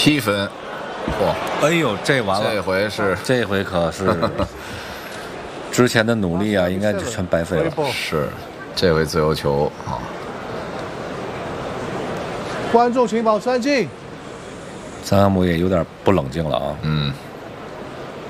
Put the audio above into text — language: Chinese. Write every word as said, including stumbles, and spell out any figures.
七分，哇！ 哎呦，这完了， 这回是这回可是之前的努力啊，应该就全白费了。 是，这回自由球啊！ 观众请保持安静。 张亚姆也有点不冷静了啊。 嗯。